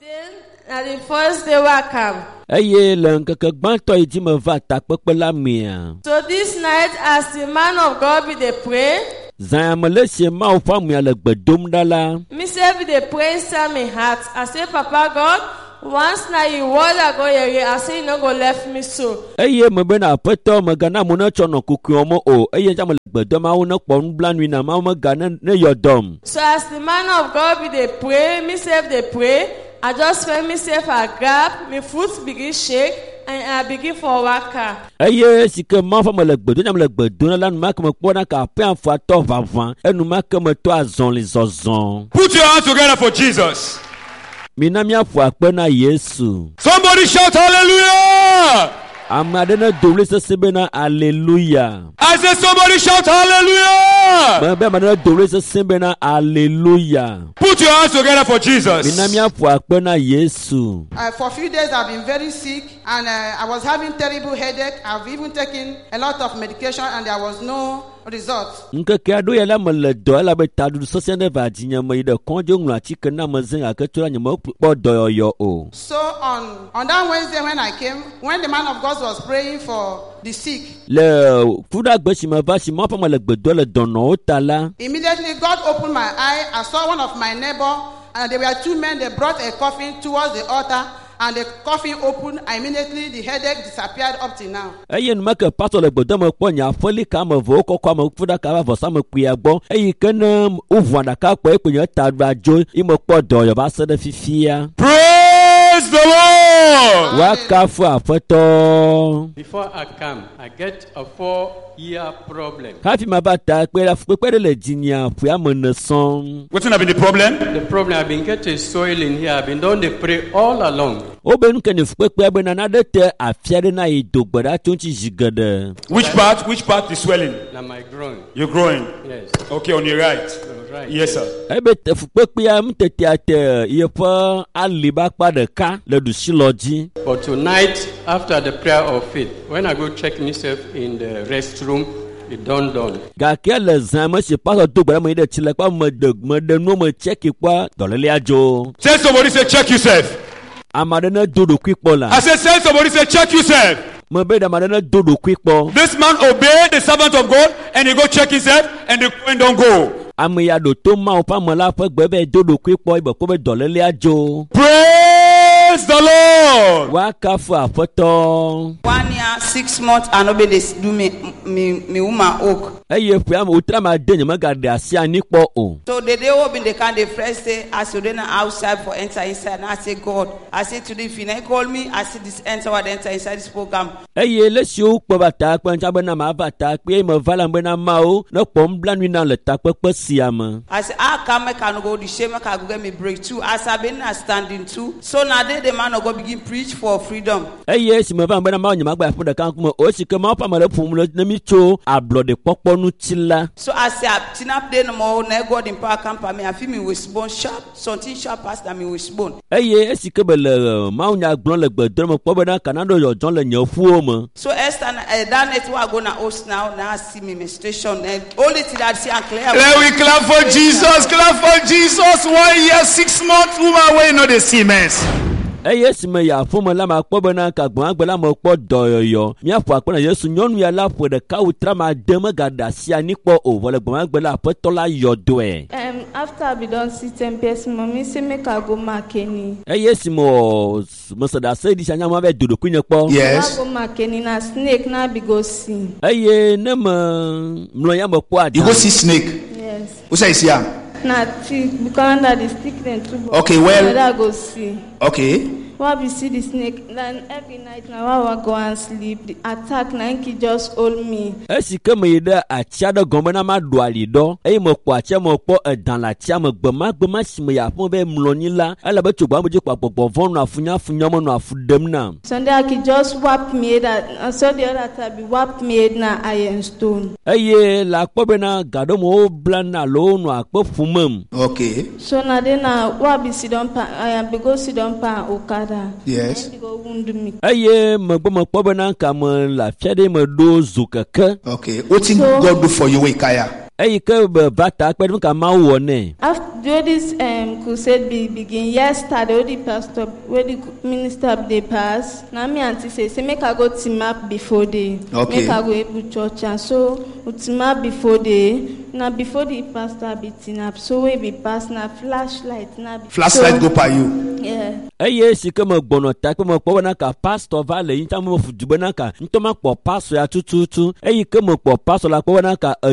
Then, at the first day I come. Eye le nkeke gbãtɔ yi dzi me va takpekpe la mea. So this night, as the man of God be dey pray, Zã me le sie Mawu ƒe amea le gbe dom ɖa la. me say be dey pray inside my heart. I say, Papa God, once now you word I go here, I say you no go left me so. Eye me bena aƒetɔ megana mo ne tsɔ nɔ kukua me o. Eye tsã me le gbe dom Mawu ne kpɔ nublanui na Mawu megane ne yɔ dɔm. So as the man of God be dey pray, myself dey pray, I just find myself a grab, my foot begin shake, and I begin for waka. Eye si ke Mawu ƒe me le gbe dom, tsã me le gbe dom la numake me kpɔ na ka aƒe afɔ atɔ ʋaʋã. Enumake me tɔ azɔli zɔzɔ. Put your hands together for Jesus. Mina miaƒo akpe na Yesu. Somebody shout hallelujah. Ame aɖe ne do ɣli sese bena aleluya. I said somebody shout hallelujah. Me be ame aɖe ne do ɣli sese bena aleluya. Put your hands together for Jesus. Mina miaƒo akpe na Yesu. For a few days, I've been very sick, and I was having terrible headache. I've even taken a lot of medication, and there was no result. Nkeke aɖo ya la me le dɔ elabe taɖuɖu sesẽ ɖe va dzinye me yi ɖe kɔndzo ŋlɔ atike na me zẽ gake tso la nye mekpɔ dɔyɔyɔ o. So on that Wednesday when I came, when the man of God was praying for the sick, Le kuɖagbe si me va si Mawu ƒe me le gbe dom le dɔnɔwo ta la. immediately God opened my eye. I saw one of my neighbor, and there were two men. They brought a coffin towards the altar, and the coffin opened. Immediately the headache disappeared up till now. Eye numake pastor le gbe dom me kpɔ nye aƒeli ka ame eve wokɔkɔ ame kuɖaka va vɔsa me kpuia gbɔ. Eyi ke ne wovua ɖaka kpɔ ekpe nye taɖua dzo yi me kpɔ dɔyɔ va se ɖe fifia. Praise the Lord. Wakafu aƒetɔ. Before I come, I get a 4-year problem. Hafi ma va ta kpe la kpekpe ɖe le dzinia ƒea me ne sɔŋ. What's have been the problem? The problem, I've been getting soil in here. I've been doing the pray all along. Wobe nu ke ne kpekpea be nana ɖe te afia ɖe na yi do gbe ɖa tso ŋuti zi geɖe. Which part? Which part is swelling? Now my groin. You're growing. Yes. Okay, on your right. Right. Yes, sir. Ebe te kpekpea tetea te yeƒe aliba akpa ɖeka le ɖusi lɔ dzi. But tonight, after the prayer of faith, when I go check myself in the restroom, it dawned on. Gake le zã me si pastor do gbe ɖe me yi ɖe tsi le kpa me ɖe nu me tseki kpa dɔlélia dzo. Say somebody say check yourself. Ame aɖe ne do ɖokui kpɔ la. I said say somebody say check yourself. Me be ɖe ame aɖe ne do ɖokui kpɔ. This man obeyed the servant of God and he go check himself and the coin don't go. Ame ya ɖo to Mawu ƒe ame la ƒe gbe be do ɖokui kpɔ be kpɔ be dɔlélia dzo. Praise the Lord. Wakafu aƒetɔ. 1 year, 6 months, and nobody do me woman oak. Eye ƒea me wotra ma de nye megaɖe asi anyi kpɔ o. So the day open the can the first day, I said then outside for enter inside, and I say God, I say today if you call me, I say this enter inside this program. Eye le siwo kpɔ va takpe ŋutsa bena ma va takpe eye me va la bena Mawu ne kpɔ nublanui na le takpekpe sia me. I say I come I can go the shame I can go get me breakthrough. As I've been standing too. So now the man of God begin preach for freedom. Eye si me va bena Mawu nye magba ƒe ɖeka ŋkume o si ke Mawu ƒe ame le ƒom le ne mi tso ablɔɖe kpɔkpɔ ŋuti la. So I say I tin up there no more. Now God in power come for me. I feel me with bone sharp. Something sharp as that me with bone. Eye esi ke be le Mawu nya gblɔm le gbedo me kpɔ bena kana ɖo yɔdzɔ le nye ƒuwo me. So Esther, that night we are going to host now. Now I see me menstruation. Only thing that I see and clear. Let we clap for Jesus. Clap for Jesus. 1 year, 6 months. Woman, where you know the Siemens. Eye si me ya ƒome la ma kpɔ bena kagbɔn agbe la me kpɔ dɔyɔyɔ. Míaƒo akpe na Yesu nyɔnu ya la ƒo ɖeka wutra ma de megaɖe asi anyi kpɔ o. Vɔ le gbɔn agbe la aƒetɔ la yɔ doe. After I be done see 10 person, mommy say make I go Makeni. Eye si me se da se di sa nyama be do ɖokui nye kpɔ. Yes. I go Makeni na snake na be go see. Eye ne me mlɔ ya me kpɔ ada. You go see snake. Yes. Who say it's here? Na stick because under the stick then too. Okay, well. I go see. Okay. Why we see the snake? Then every night now I go and sleep. The attack na inki just hold me. Esi ke me yi ɖe atsia ɖe gɔme na ma ɖo ali ɖɔ eye me kpɔ atsia me kpɔ edan le atsia me gbema si me ya ƒe be mlɔ nyi la ele be tso gbɔ me dzi kpɔ agbɔgbɔ vɔ nɔ afunya me nɔ afu ɖem nam. Sunday I could just whap me that and so the other time be whap me na iron stone. Eye la kpɔ bena gaɖo me wo bla na alo nɔ akpe ƒumem. Okay. So now then what be sit down pa I am be go sit down pa Okada. Yes. Go wound me. Eye megbe me kpɔ bena ka me le afia ɖe me ɖo zu keke. Okay. What thing God do for you, Ikaya? eyi ke va ta kpe ka ma wo ne. After this crusade begin, yesterday, when the pastor, when the minister they pass, now me auntie say make I go team up before they, make I go able church, and so team up before they. Now before the pastor be team up, so we be pass na flashlight na. Flashlight go by you. Yeah. Eye si ke me gbono ta ke me kpo na ka pastor va le yin ta me fu du na ka ntoma kpo pastor ya tututu eyi ke me kpo pastor la kpo na ka